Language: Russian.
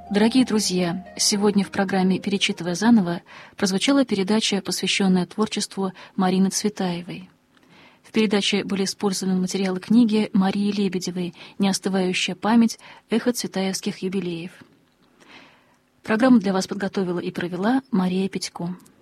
Дорогие друзья, сегодня в программе «Перечитывая заново» прозвучала передача, посвященная творчеству Марины Цветаевой. В передаче были использованы материалы книги Марии Лебедевой «Неостывающая память. Эхо цветаевских юбилеев». Программу для вас подготовила и провела Мария Петько.